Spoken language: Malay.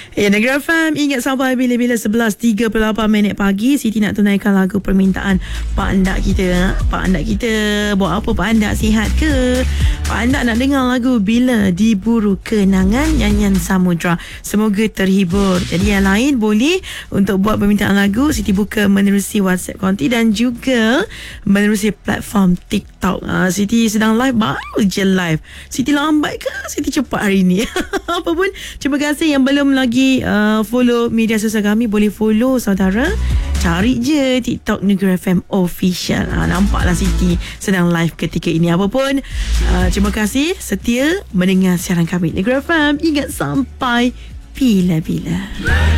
Negara FM, ingat sampai bila-bila 11.38 minit pagi. Siti nak tunaikan lagu permintaan Pak Andak kita. Pak Andak kita buat apa Pak Andak? Sihat ke? Pak Andak nak dengar lagu Bila Diburu Kenangan, nyanyian Samudra. Semoga terhibur. Jadi yang lain boleh untuk buat permintaan lagu. Siti buka menerusi WhatsApp Konti dan juga menerusi platform TikTok. Siti sedang live, baru je live. Siti lambat ke? Siti cepat hari ni. Apa pun, terima kasih yang belum lagi follow media sosial kami. Boleh follow saudara, cari je TikTok Negara FM Official. Nampaklah Siti sedang live ketika ini. Apa pun, terima kasih setia mendengar siaran kami Negara FM. Ingat sampai bila-bila.